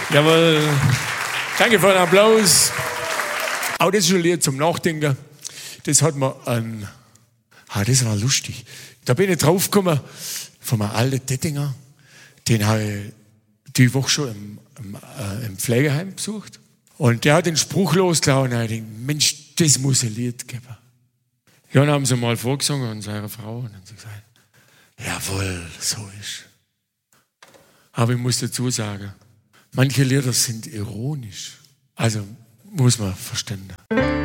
Jawohl. Danke für den Applaus. Auch das ist ein Lied zum Nachdenken. Das hat mir das war lustig. Da bin ich draufgekommen von einem alten Tettinger. Den habe ich die Woche schon im Pflegeheim besucht. Und der hat den Spruch losgelassen und ich dachte, Mensch, das muss ein Lied geben. Ja, dann haben sie mal vorgesungen und seine Frau. Und dann haben sie gesagt, jawohl, so ist. Aber ich muss dazu sagen, manche Lieder sind ironisch. Also muss man verstehen.